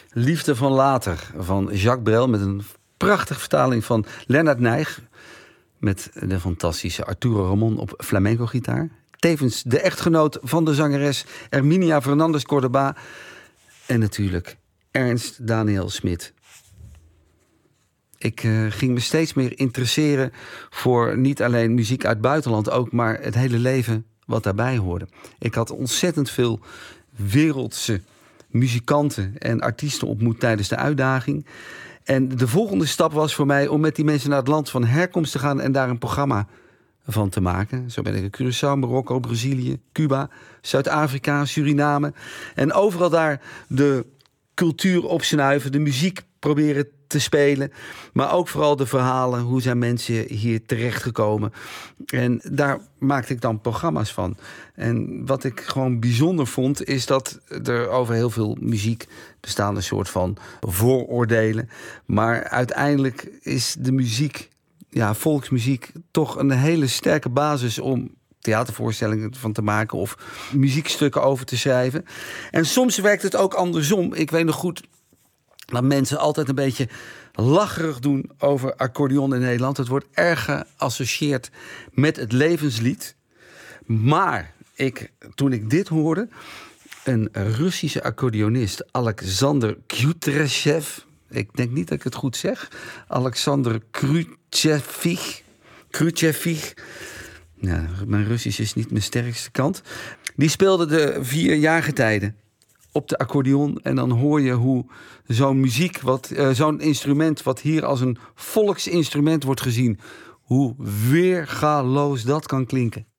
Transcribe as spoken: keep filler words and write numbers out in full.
Liefde van later van Jacques Brel met een prachtige vertaling van Lennart Nijg met de fantastische Arturo Ramon op flamenco-gitaar. Tevens de echtgenoot van de zangeres Herminia Fernandez Córdoba en natuurlijk Ernst Daniel Smit. Ik uh, ging me steeds meer interesseren voor niet alleen muziek uit het buitenland ook, maar het hele leven wat daarbij hoorde. Ik had ontzettend veel wereldse muzikanten en artiesten ontmoet tijdens de uitdaging. En de volgende stap was voor mij om met die mensen naar het land van herkomst te gaan en daar een programma van te maken. Zo ben ik in Curaçao, Marokko, Brazilië, Cuba, Zuid-Afrika, Suriname. En overal daar de cultuur opsnuiven, de muziek proberen te spelen. Maar ook vooral de verhalen, hoe zijn mensen hier terechtgekomen. En daar maakte ik dan programma's van. En wat ik gewoon bijzonder vond, is dat er over heel veel muziek bestaan een soort van vooroordelen. Maar uiteindelijk is de muziek, ja, volksmuziek, toch een hele sterke basis om theatervoorstellingen van te maken of muziekstukken over te schrijven. En soms werkt het ook andersom. Ik weet nog goed dat mensen altijd een beetje lacherig doen over accordeon in Nederland. Het wordt erg geassocieerd met het levenslied. Maar ik, toen ik dit hoorde, een Russische accordeonist, Alexander Kutreshev, ik denk niet dat ik het goed zeg, Alexander Krutchevich, Krutchevich, nou, mijn Russisch is niet mijn sterkste kant, die speelde de vier jaargetijden op de accordeon. En dan hoor je hoe zo'n muziek, wat, uh, zo'n instrument wat hier als een volksinstrument wordt gezien, hoe weergaloos dat kan klinken.